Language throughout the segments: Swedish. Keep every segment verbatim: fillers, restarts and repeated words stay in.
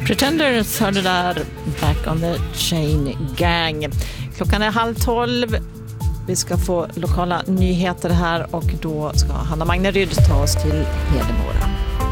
Pretenders hörde där Back on the Chain Gang. Klockan är halv tolv. Vi ska få lokala nyheter här och då ska Hanna Magneryd ta oss till Hedemora.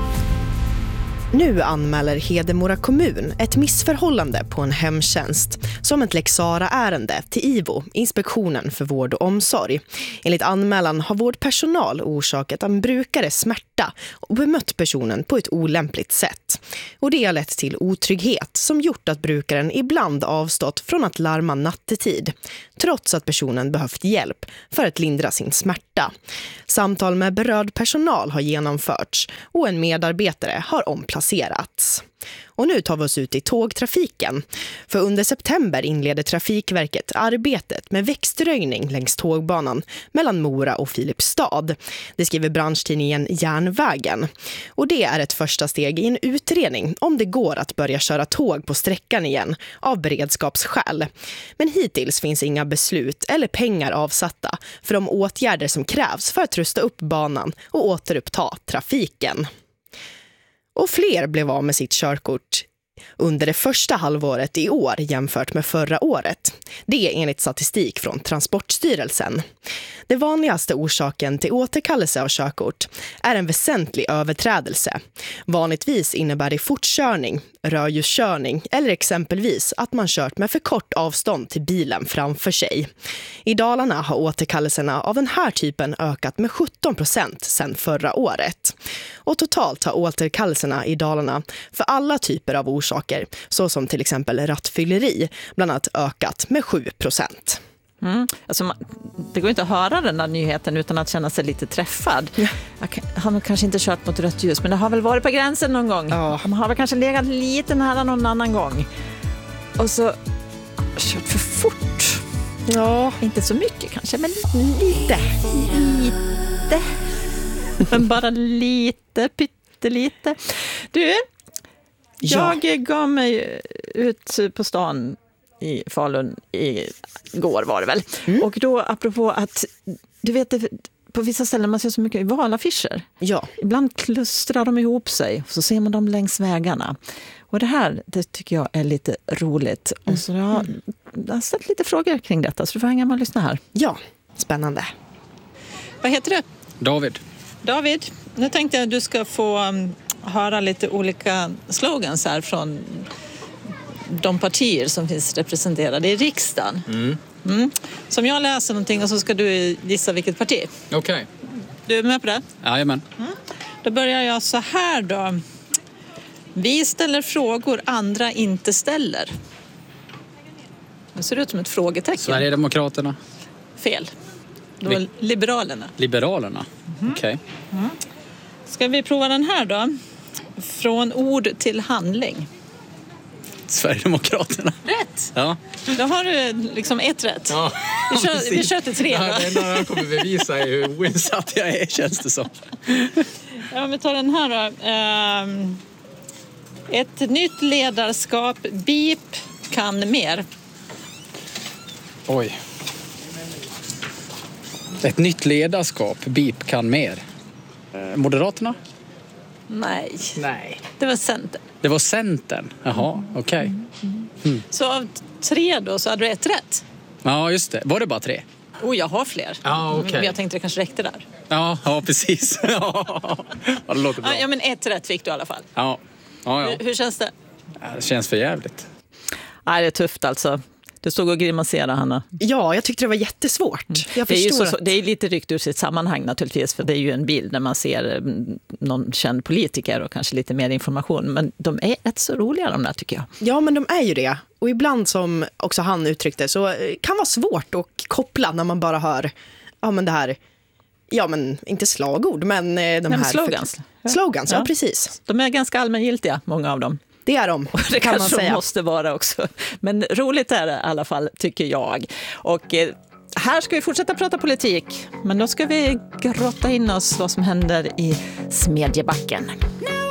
Nu anmäler Hedemora kommun ett missförhållande på en hemtjänst som ett Lex Sarah-ärende till I V O, Inspektionen för vård och omsorg. Enligt anmälan har vårdpersonal orsakat en brukare smärta och bemött personen på ett olämpligt sätt. Och det har lett till otrygghet som gjort att brukaren ibland avstått från att larma nattetid, trots att personen behövt hjälp för att lindra sin smärta. Samtal med berörd personal har genomförts och en medarbetare har omplacerats. Och nu tar vi oss ut i tågtrafiken. För under september inleder Trafikverket arbetet med växtröjning längs tågbanan mellan Mora och Filipstad. Det skriver branschtidningen Järnvägen. Och det är ett första steg i en utredning om det går att börja köra tåg på sträckan igen av beredskapsskäl. Men hittills finns inga beslut eller pengar avsatta för de åtgärder som krävs för att rusta upp banan och återuppta trafiken. Och fler blev av med sitt körkort under det första halvåret i år jämfört med förra året. Det är enligt statistik från Transportstyrelsen. Det vanligaste orsaken till återkallelse av körkort är en väsentlig överträdelse. Vanligtvis innebär det fortkörning, rörljuskörning eller exempelvis att man kört med för kort avstånd till bilen framför sig. I Dalarna har återkallelserna av den här typen ökat med sjutton procent sedan förra året. Och totalt har återkallelserna i Dalarna för alla typer av orsaker, såsom till exempel rattfylleri, bland annat ökat med sju procent. Mm. Alltså man, det går inte att höra den där nyheten utan att känna sig lite träffad. Ja. Jag har nog kanske inte kört mot rött ljus, men det har väl varit på gränsen någon gång. Ja. Man har väl kanske legat lite nära någon annan gång. Och så kört för fort. Ja. Inte så mycket kanske, men lite. Lite. Men bara lite, pyttelite. Du, jag ja. gav mig ut på stan i Falun igår var det väl. Mm. Och då apropå att du vet på vissa ställen man ser så mycket valaffischer. Ja. Ibland klustrar de ihop sig så ser man dem längs vägarna. Och det här det tycker jag är lite roligt. Mm. Och så jag har, jag har ställt lite frågor kring detta så du får hänga med och lyssna här. Ja, spännande. Vad heter du? David. David, nu tänkte jag att du ska få um, höra lite olika slogans här från de partier som finns representerade i riksdagen. Mm. Mm. Som jag läser någonting och så ska du gissa vilket parti. Okej. Okay. Du är med på det? Jajamän. Mm. Då börjar jag så här då. Vi ställer frågor andra inte ställer. Det ser ut som ett frågetecken. Sverigedemokraterna. Fel. Då var Liberalerna. Liberalerna, mm. okej. Okay. Mm. Ska vi prova den här då? Från ord till handling. Sverigedemokraterna. Rätt! Ja. Då har du liksom ett rätt. Ja, vi, kör, vi kör till tre. Ja, det enda jag kommer bevisa är hur oinsatt jag är, känns det som. Ja, vi tar den här då. Um, ett nytt ledarskap. Beep kan mer. Oj. Ett nytt ledarskap. Beep kan mer. Moderaterna? Nej. Nej. Det var Centern. Det var Centern? Jaha, okej. Okay. Mm, mm. mm. Så av tre då så hade du ett rätt? Ja, just det. Var det bara tre? Oh, jag har fler. Ja, okej. Okay. Jag tänkte det kanske räckte där. Ja, ja precis. ja, det låter bra. Ja, men ett rätt fick du i alla fall. Ja. Ja, ja. Hur, hur känns det? Ja, det känns för jävligt. Nej, det är tufft alltså. Du stod och grimaserade, Hanna. Ja, jag tyckte det var jättesvårt. Jag det, är ju så, att... det är lite ryckt ur sitt sammanhang naturligtvis, för det är ju en bild när man ser någon känd politiker och kanske lite mer information. Men de är rätt så roliga de där, tycker jag. Ja, men de är ju det. Och ibland, som också han uttryckte, så kan vara svårt att koppla när man bara hör ja, men det här, ja men inte slagord, men de men här... slogans. För... Slogans, ja. ja precis. De är ganska allmängiltiga, många av dem. Det är de, det kan man säga. Måste vara också. Men roligt är det i alla fall, tycker jag. Och eh, här ska vi fortsätta prata politik. Men då ska vi grotta in oss vad som händer i Smedjebacken.